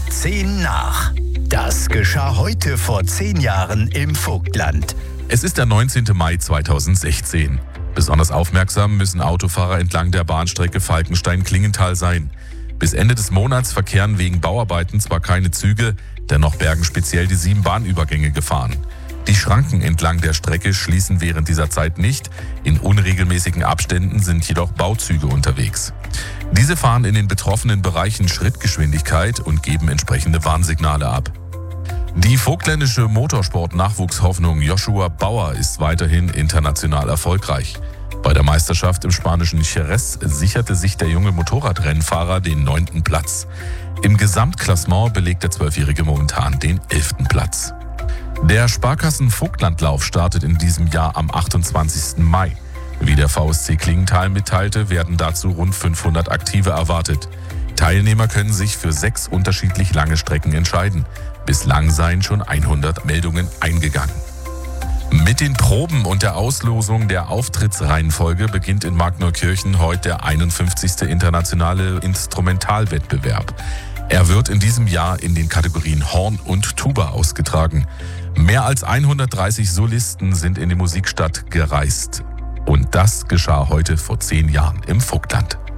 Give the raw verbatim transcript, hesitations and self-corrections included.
Zehn nach. Das geschah heute vor zehn Jahren im Vogtland. Es ist der neunzehnte Mai zweitausendsechzehn. Besonders aufmerksam müssen Autofahrer entlang der Bahnstrecke Falkenstein-Klingenthal sein. Bis Ende des Monats verkehren wegen Bauarbeiten zwar keine Züge, dennoch werden speziell die sieben Bahnübergänge gefahren. Die Schranken entlang der Strecke schließen während dieser Zeit nicht, in unregelmäßigen Abständen sind jedoch Bauzüge unterwegs. Diese fahren in den betroffenen Bereichen Schrittgeschwindigkeit und geben entsprechende Warnsignale ab. Die vogtländische Motorsport-Nachwuchshoffnung Joshua Bauer ist weiterhin international erfolgreich. Bei der Meisterschaft im spanischen Jerez sicherte sich der junge Motorradrennfahrer den neunten Platz. Im Gesamtklassement belegt der Zwölfjährige momentan den elften Platz. Der Sparkassen-Vogtlandlauf startet in diesem Jahr am achtundzwanzigsten Mai. Wie der V S C Klingenthal mitteilte, werden dazu rund fünfhundert Aktive erwartet. Teilnehmer können sich für sechs unterschiedlich lange Strecken entscheiden. Bislang seien schon hundert Meldungen eingegangen. Mit den Proben und der Auslosung der Auftrittsreihenfolge beginnt in Markneukirchen heute der einundfünfzigste internationale Instrumentalwettbewerb. Er wird in diesem Jahr in den Kategorien Horn und Tuba ausgetragen. Mehr als hundertdreißig Solisten sind in die Musikstadt gereist. Und das geschah heute vor zehn Jahren im Vogtland.